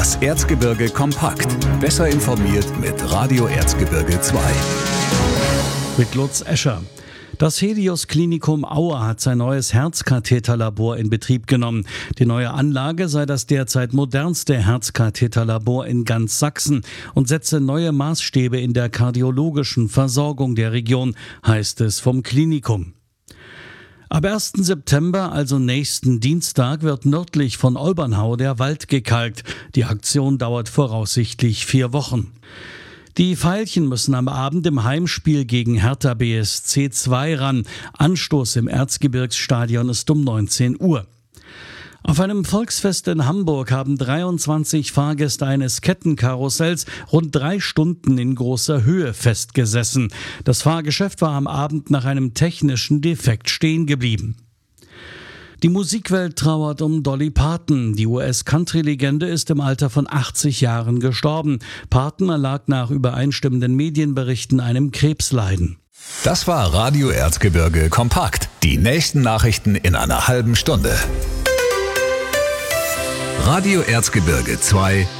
Das Erzgebirge kompakt. Besser informiert mit Radio Erzgebirge 2. Mit Lutz Escher. Das Helios Klinikum Aue hat sein neues Herzkatheterlabor in Betrieb genommen. Die neue Anlage sei das derzeit modernste Herzkatheterlabor in ganz Sachsen und setze neue Maßstäbe in der kardiologischen Versorgung der Region, heißt es vom Klinikum. Ab 1. September, also nächsten Dienstag, wird nördlich von Olbernhau der Wald gekalkt. Die Aktion dauert voraussichtlich 4 Wochen. Die Veilchen müssen am Abend im Heimspiel gegen Hertha BSC 2 ran. Anstoß im Erzgebirgsstadion ist um 19 Uhr. Auf einem Volksfest in Hamburg haben 23 Fahrgäste eines Kettenkarussells rund 3 Stunden in großer Höhe festgesessen. Das Fahrgeschäft war am Abend nach einem technischen Defekt stehen geblieben. Die Musikwelt trauert um Dolly Parton. Die US-Country-Legende ist im Alter von 80 Jahren gestorben. Parton erlag nach übereinstimmenden Medienberichten einem Krebsleiden. Das war Radio Erzgebirge kompakt. Die nächsten Nachrichten in einer halben Stunde. Radio Erzgebirge 2